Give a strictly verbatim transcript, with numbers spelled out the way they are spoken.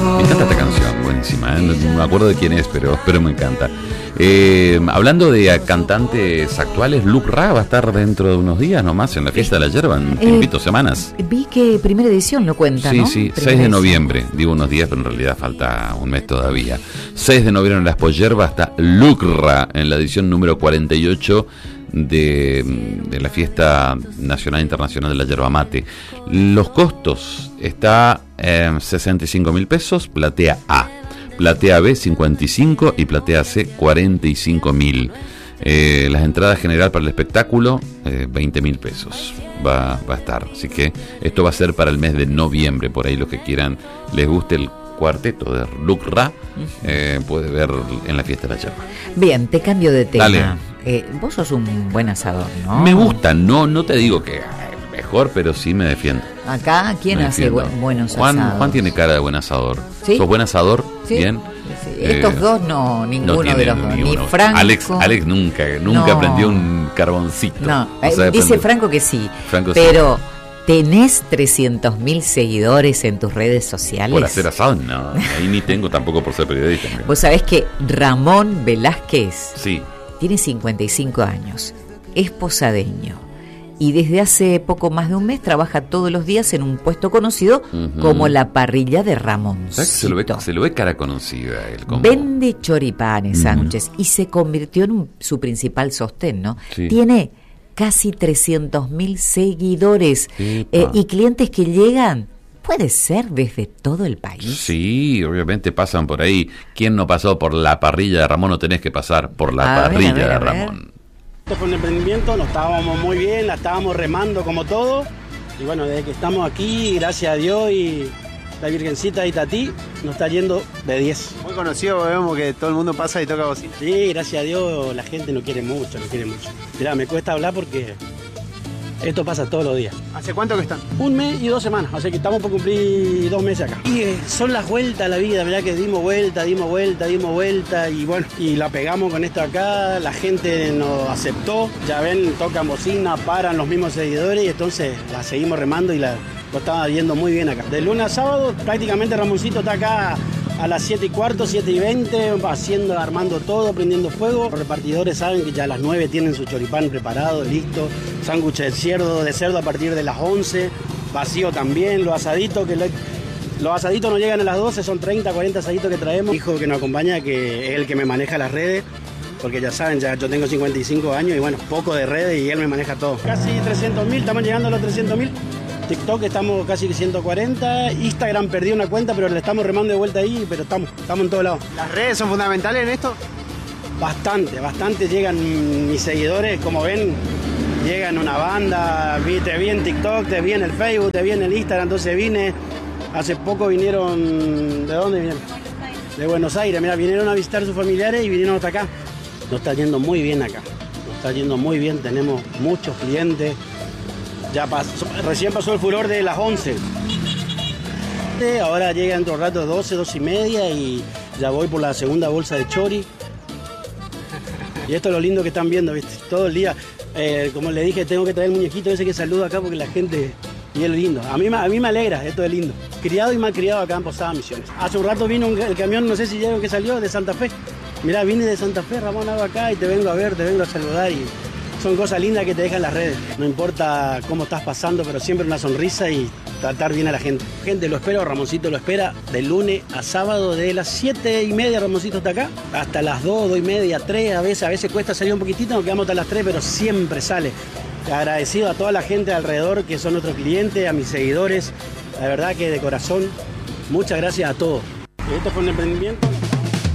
Me encanta esta canción, buenísima, ¿eh? No, no me acuerdo de quién es, pero, pero me encanta. Eh, hablando de cantantes actuales, Luc Ra va a estar dentro de unos días nomás en la Fiesta de la Yerba, en tiempito, eh, semanas. Vi que primera edición lo cuenta, sí, ¿no? Sí, sí, seis seis de noviembre, digo unos días, pero en realidad falta un mes todavía. seis de noviembre en la Expo Yerba está Luc Ra en la edición número cuarenta y ocho de, de la Fiesta Nacional e Internacional de la Yerba Mate. Los costos está en sesenta y cinco mil pesos, platea A. Platea B cincuenta y cinco y platea C cuarenta y cinco mil. Eh, las entradas general para el espectáculo eh, veinte mil pesos va, va a estar. Así que esto va a ser para el mes de noviembre. Por ahí los que quieran, les guste el cuarteto de Luc Ra, eh, puede ver en la Fiesta de la Yerba. Bien, te cambio de tema. Dale. Eh, vos sos un buen asador, ¿no? Me gusta, no, no te digo que mejor, pero sí me defiendo. Acá, ¿quién me hace defiendo. bu- buenos Juan, asados? Juan tiene cara de buen asador. ¿Sí? ¿Sos buen asador? ¿Sí? Bien. Sí. Estos Eh, dos no, ninguno no tiene de los dos. Ni ninguno. Franco. Alex, Alex nunca, nunca No. prendió un carboncito. No, No eh, sabe dice prender. Franco que sí. Franco sí. Pero, ¿tenés trescientos mil seguidores en tus redes sociales? Por hacer asado, no. Ahí ni tengo tampoco por ser periodista. Mira. Vos sabés que Ramón Velázquez Sí. tiene cincuenta y cinco años, es posadeño y desde hace poco más de un mes trabaja todos los días en un puesto conocido Ujú. como la parrilla de Ramón. ¿Sabes que se lo ve, se lo ve cara conocida él? Como... Vende choripanes, Ujú. sándwiches y se convirtió en un- su principal sostén, ¿no? Sí. Tiene casi trescientos mil seguidores Epa. eh, y clientes que llegan, puede ser desde todo el país. Sí, obviamente pasan por ahí. ¿Quién no pasó por la parrilla de Ramón? No tenés que pasar por la A ver, parrilla a ver, de a ver. Ramón. Esto fue un emprendimiento, nos estábamos muy bien, la estábamos remando como todo. Y bueno, desde que estamos aquí, gracias a Dios y la Virgencita de Itatí, nos está yendo de diez. Muy conocido, vemos que todo el mundo pasa y toca bocina. Sí, gracias a Dios la gente nos quiere mucho, nos quiere mucho. Mirá, me cuesta hablar porque esto pasa todos los días. ¿Hace cuánto que están? Un mes y dos semanas, así que estamos por cumplir dos meses acá. Y eh, son las vueltas a la vida, mirá que dimos vuelta, dimos vuelta, dimos vuelta y bueno, y la pegamos con esto acá, la gente nos aceptó, ya ven, tocan bocina, paran los mismos seguidores y entonces la seguimos remando y la, lo estaba yendo muy bien acá. De lunes a sábado prácticamente Ramoncito está acá a las siete y cuarto, siete y veinte, haciendo, armando todo, prendiendo fuego. Los repartidores saben que ya a las nueve tienen su choripán preparado, listo. Sándwich de cerdo, de cerdo a partir de las once, vacío también, los asaditos que le, los asaditos no llegan a las doce, son treinta, cuarenta asaditos que traemos. Hijo que nos acompaña, que es el que me maneja las redes, porque ya saben, ya yo tengo cincuenta y cinco años y bueno, poco de redes y él me maneja todo. Casi trescientos mil, estamos llegando a los trescientos mil. TikTok estamos casi ciento cuarenta, Instagram perdí una cuenta, pero le estamos remando de vuelta ahí, pero estamos, estamos en todos lados. ¿Las redes son fundamentales en esto? Bastante, bastante llegan mis seguidores, como ven, llegan una banda, vi, te vi en TikTok, te vi en el Facebook, te vi en el Instagram, entonces vine, hace poco vinieron, ¿de dónde vinieron? De Buenos Aires, mira, vinieron a visitar a sus familiares y vinieron hasta acá. Nos está yendo muy bien acá, nos está yendo muy bien, tenemos muchos clientes. Ya pasó, recién pasó el furor de las once. Ahora llega dentro de un rato doce, doce y media y ya voy por la segunda bolsa de chori. Y esto es lo lindo que están viendo, ¿viste? Todo el día, eh, como le dije, tengo que traer el muñequito ese que saluda acá porque la gente... Y es lindo. A mí, a mí me alegra, esto es lindo. Criado y mal criado acá en Posada Misiones. Hace un rato vino un, el camión, no sé si ya que salió, de Santa Fe. Mirá, vine de Santa Fe, Ramón, hago acá y te vengo a ver, te vengo a saludar y... Son cosas lindas que te dejan las redes. No importa cómo estás pasando, pero siempre una sonrisa y tratar bien a la gente. Gente, lo espero, Ramoncito lo espera de lunes a sábado, de las siete y media Ramoncito está acá, hasta las dos, dos y media, tres, a veces, a veces cuesta salir un poquitito, nos quedamos hasta las tres, pero siempre sale. Agradecido a toda la gente alrededor que son nuestros clientes, a mis seguidores, la verdad que de corazón, muchas gracias a todos. Esto fue un emprendimiento.